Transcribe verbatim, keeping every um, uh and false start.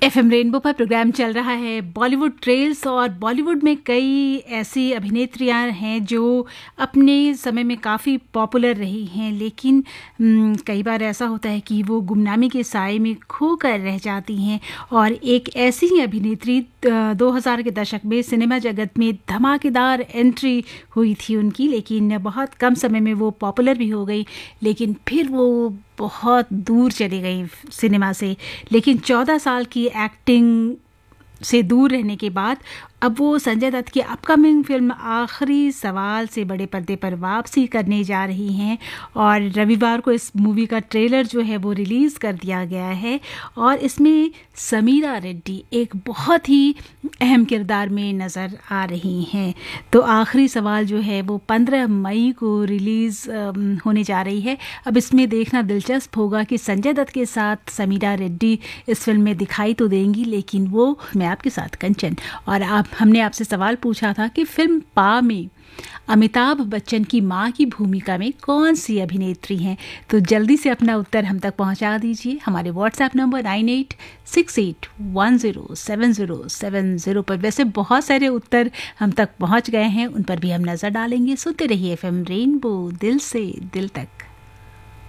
FM rainbow पर programme चल रहा है बॉलीवुड ट्रेल्स, और बॉलीवुड में कई ऐसी अभिनेत्रियां हैं जो अपने समय में काफ़ी पॉपुलर रही हैं, लेकिन कई बार ऐसा होता है कि वो गुमनामी के साए में खोकर रह जाती हैं। और एक ऐसी ही अभिनेत्री दो हज़ार के दशक में सिनेमा जगत में धमाकेदार एंट्री हुई थी उनकी, लेकिन बहुत कम समय में वो पॉपुलर भी हो गई, लेकिन फिर वो बहुत दूर चली गई सिनेमा से। लेकिन चौदह साल की एक्टिंग से दूर रहने के बाद अब वो संजय दत्त की अपकमिंग फिल्म आखिरी सवाल से बड़े पर्दे पर वापसी करने जा रही हैं, और रविवार को इस मूवी का ट्रेलर जो है वो रिलीज़ कर दिया गया है। और इसमें समीरा रेड्डी एक बहुत ही अहम किरदार में नज़र आ रही हैं। तो आखिरी सवाल जो है वो पंद्रह मई को रिलीज़ होने जा रही है। अब इसमें देखना दिलचस्प होगा कि संजय दत्त के साथ समीरा रेड्डी इस फिल्म में दिखाई तो देंगी, लेकिन वो मैं आपके साथ कंचन। और आप हमने आपसे सवाल पूछा था कि फिल्म पा में अमिताभ बच्चन की मां की भूमिका में कौन सी अभिनेत्री हैं, तो जल्दी से अपना उत्तर हम तक पहुंचा दीजिए हमारे WhatsApp number nine eight six eight one zero seven zero seven zero पर। वैसे बहुत सारे उत्तर हम तक पहुंच गए हैं, उन पर भी हम नज़र डालेंगे। सुनते रहिए एफएम रेनबो, दिल से दिल तक।